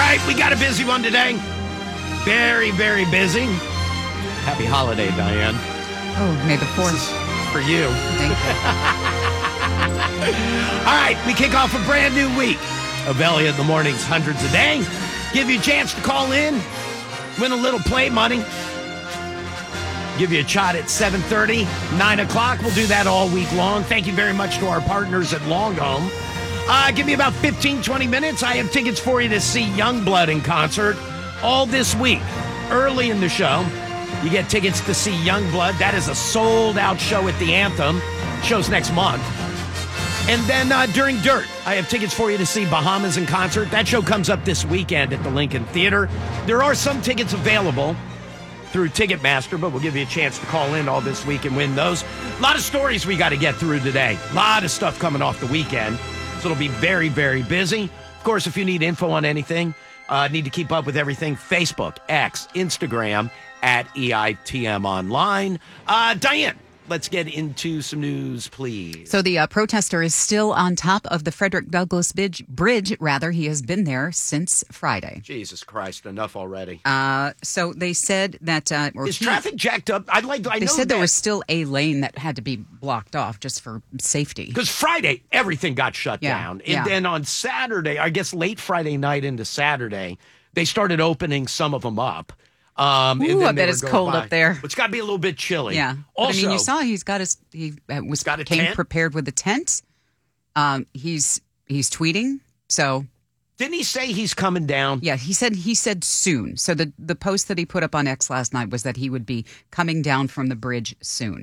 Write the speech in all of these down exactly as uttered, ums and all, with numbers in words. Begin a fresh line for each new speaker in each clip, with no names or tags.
right, we got a busy one today. Very, very busy. Happy holiday, Diane.
Oh, May the fourth.
This is for you.
Thank you.
All right, we kick off a brand new week of Elliot in the Mornings, hundreds a day. Give you a chance to call in, win a little play money. Give you a shot at seven thirty, nine o'clock. We'll do that all week long. Thank you very much to our partners at Longhome. Uh, give me about fifteen, twenty minutes. I have tickets for you to see Youngblood in concert all this week. Early in the show, you get tickets to see Youngblood. That is a sold-out show at the Anthem. Show's next month. And then uh, during Dirt, I have tickets for you to see Bahamas in concert. That show comes up this weekend at the Lincoln Theater. There are some tickets available through Ticketmaster, but we'll give you a chance to call in all this week and win those. A lot of stories we got to get through today. A lot of stuff coming off the weekend. So it'll be very, very busy. Of course, if you need info on anything, uh, need to keep up with everything, Facebook, X, Instagram, at E I T M Online. Uh, Diane, let's get into some news, please.
So the uh, protester is still on top of the Frederick Douglass Bridge. Bridge, rather, he has been there since Friday.
Jesus Christ, enough already.
Uh, so they said that uh, or
is
he,
traffic jacked up? I'd like. I
they
know
said there
that,
was still a lane that had to be blocked off just for safety.
Because Friday everything got shut
Yeah,
down, and
yeah.
then on Saturday, I guess late Friday night into Saturday, they started opening some of them up. Um, and
Ooh,
then
I
they
bet
were
it's
going
cold
by.
up there.
It's got to be a little bit chilly.
Yeah. But,
Also,
I mean, you saw he's got his he uh, was
got a
came
tent?
prepared with a tent. Um, he's he's tweeting. So
didn't he say he's coming down?
yeah, he said he said soon. So the the post that he put up on X last night was that he would be coming down from the bridge soon.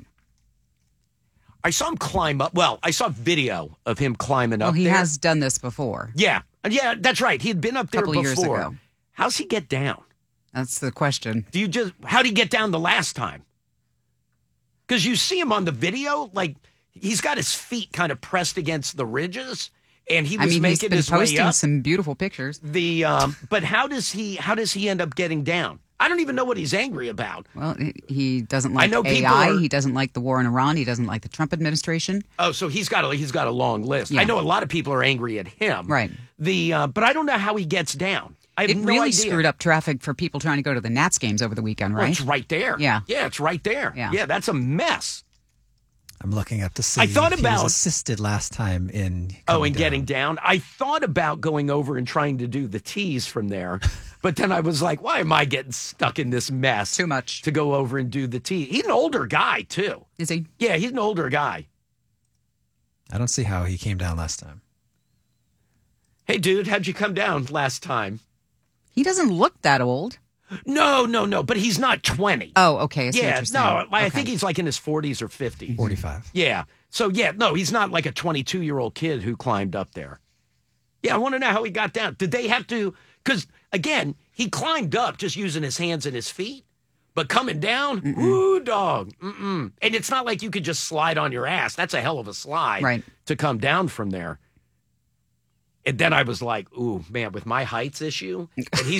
I saw him climb up. Well, I saw video of him climbing up
Well, he
there.
has done this before.
Yeah. Yeah, that's right. He had been up there
Couple
before.
years ago.
How's he get down?
That's the question.
Do you just how did he get down the last time? Because you see him on the video, like he's got his feet kind of pressed against the ridges, and he was
I mean, he's
making
been
his way
posting
up.
some beautiful pictures.
The um, but how does he how does he end up getting down? I don't even know what he's angry about.
Well, he- he doesn't like
know
A
people
I.
are-
He doesn't like the war in Iran. He doesn't like the Trump administration.
Oh, so he's got a he's got a long list.
Yeah.
I know a lot of people are angry at him.
Right.
The uh, but I don't know how he gets down. I have
It
no
really
idea.
screwed up traffic for people trying to go to the Nats games over the weekend,
Well,
right?
it's right there.
Yeah.
Yeah, it's right there.
Yeah.
Yeah, that's a mess.
I'm looking up to see
I thought
if he
about-
was assisted last time in
Oh,
coming
and getting
down.
down. I thought about going over and trying to do the tees from there, but then I was like, why am I getting stuck in this mess?
Too much.
To go over and do the tee. He's an older guy, too.
Is he?
Yeah, he's an older guy.
I don't see how he came down last time.
Hey, dude, how'd you come down last time?
He doesn't look that old.
No, no, no, but he's not twenty.
Oh, okay. I see what
yeah,
you're
no,
saying.
I
Okay.
think he's like in his forties or fifties.
forty-five.
Yeah. So, yeah, no, he's not like a twenty-two-year-old kid who climbed up there. Yeah, I want to know how he got down. Did they have to, because, again, he climbed up just using his hands and his feet, but coming down,
Mm-mm.
ooh, dog. Mm-mm. And it's not like you could just slide on your ass. That's a hell of a slide
Right.
to come down from there. And then I was like, ooh, man, with my heights issue, and he's